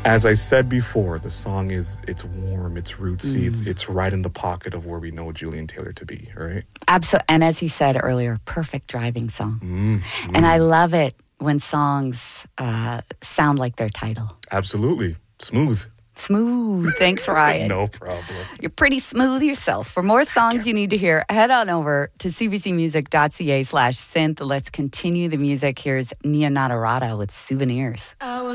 As I said before, the song it's warm, it's rootsy, it's right in the pocket of where we know Julian Taylor to be, right? Absolutely. And as you said earlier, perfect driving song. And I love it when songs sound like their title. Absolutely. Smooth. Smooth. Thanks, Ryan. No problem. You're pretty smooth yourself. For more songs you need to hear, head on over to cbcmusic.ca/synth. Let's continue the music. Here's Nia Natarata with Souvenirs.